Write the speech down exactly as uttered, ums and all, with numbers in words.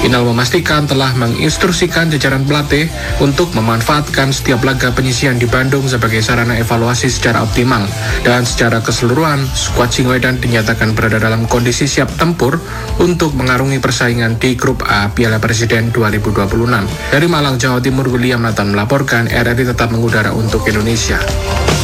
Inal memastikan telah menginstruksikan jajaran pelatih untuk memanfaatkan setiap laga penyisian di Bandung sebagai sarana evaluasi secara optimal. Dan secara keseluruhan, skuad Singoedan dinyatakan berada dalam kondisi siap tempur untuk mengarungi persaingan di Grup A Piala Presiden dua ribu dua puluh enam. Dari Malang, Jawa Timur, William Nathan melaporkan, R R I tetap mengudara untuk Indonesia.